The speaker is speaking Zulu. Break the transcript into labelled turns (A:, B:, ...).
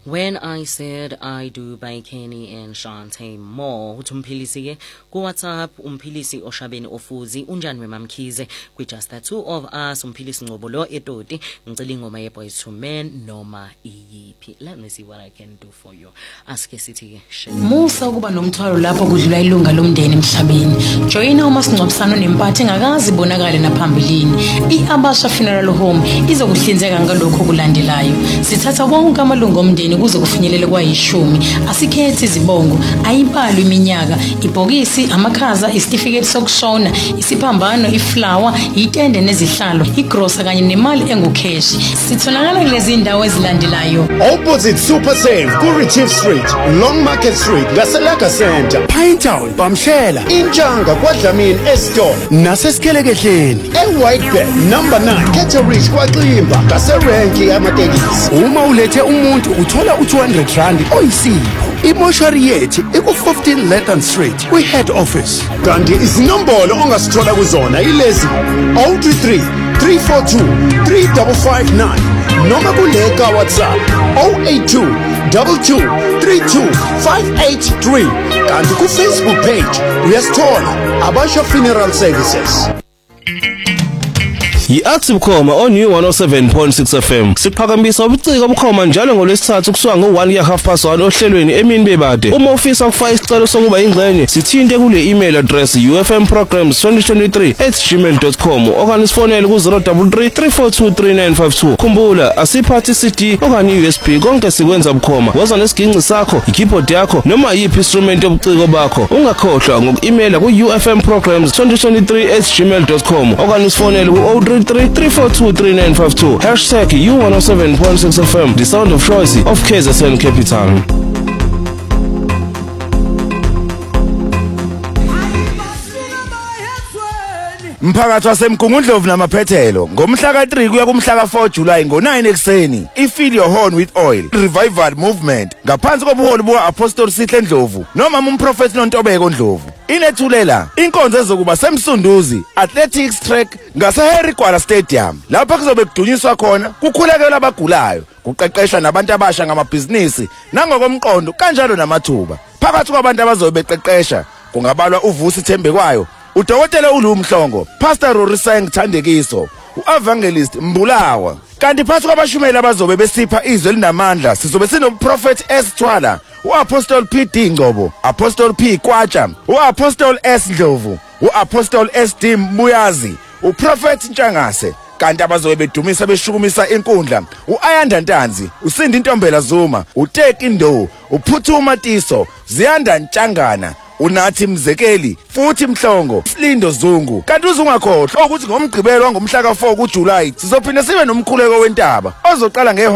A: When I Said I Do by Kenny and Shante Moore. Umphilisi ke ku WhatsApp umphilisi oshabeni ofuzi unjani wemamkhize kwi just the two of us umphilisi Ngcobolo eToti ngicela ingoma ye Boys to Men noma iyiphi. Let me see what I can do for you. Aske sithi ke
B: Musa ukuba nomthwalo lapho kudlula ilunga lomndeni emhlabeni. Joina umasingcwabisano nempathe engakazi bonakale naphambilini. iAbasha Funeral Home izokuhlinzeka ngalokho kulandelayo. Sithatha wonke amalungu omndeni kuze kufinyelele kwa10. Asikhethi izibongo, ayibali iminyaka, ibhokisi, amakhaza, isitifiketi sokushona, isiphambano, iflower, itende nezihlalo, igrosa kanye nemali engukheshi. Sitholakala kulezi ndawo ezilandelayo.
C: Opposite Super Save, Kurichief Street, Long Market Street, Gaselaka Center,
D: Pinetown, Bamshela,
C: Injanga, Kwadlamini, Eston,
D: Naseskelekehleni,
C: White Bed, number 9, Keterich, Kwadlimba, Gaserenki, Amatekis.
D: Uma ulethe umuntu uthola u200 oyisipho. Imoshari yethu iku15 Letton Street, kwi head office.
C: Kanti izinombolo ongasithola kuzona ilezi 033 342 3559 noma kuleka WhatsApp 082 22 32 583 kanti ku Facebook page uyasithola Abasha Funeral Services.
E: Yi-Active Khoma on New 107.6 FM. Siphakamisa ubuciko obukhoma njalo ngolwesithathu kusuka ngo1:30 ohlelweni emini bebade. Uma ufisa ukufaka isicelo sokuba ingxenye, sithinte kule email address ufmprograms2023@gmail.com okanye sifonele ku-033 342 3952. Khumbula asiphathi CD okanye USB konke sikwenza bukhoma. Woza nesiginci sakho, ikeyboard yakho noma yiphi instrument yobuciko bakho. Ungakhohlwa ngoku-emaila ku-ufmprograms2023@gmail.com okanye usifonele ku-033 342 3952 #U107.6 FM, the sound of choice of KZN Capital.
D: Mphakathi wasemgungundlovu namaphethelo ngomhla ka3 kuya kumhla ka4 July ngo9 ekseni. Fill your horn with oil revival movement ngaphansi kobuholi buka Apostle Sihle Ndlovu noma umprofeti Nontobeko Ndlovu. Inethulela inkonzo ezokuba semsunduzi athletics track ngase Harry Gwala Stadium. Lapha kuzobe kudunyiswa khona kukhulekela abagulayo, kuqeqeshwa nabantu abasha ngamabhizinisi nangokomqondo kanjalo namathuba. Phakathi kwabantu abazobe beqeqesha kungabalwa uVusi Thembekwayo, uDokotela uLumhlongo, Pastor Rorisang Thandekiso, uEvangelist Mbulawa. Kanti phakathi kwabashumeli abazobe besipha izwe linamandla sizobe sinoProphet S Thwala, uApostle P Ngcobo, Apostle P Kwatsha, uApostle S Ndlovu, uApostle S D Mbuyazi, uProphet Ntshangase. Kanti abazobe bedumisa beshukumisa inkundla uAyanda Ntanzi, uSindi Ntombela Zuma, uTeki Ndo, uPhuthuma Tiso, Ziyanda Ntshangana, uNathi Mzekeli futhi Mhlongo, Slindo Zungu. Kanti uzungakhohlwa ukuthi ngomgqibelo ngomhla ka4 kuJuly sizophinda sibe nomkhuleko wentaba ozoqala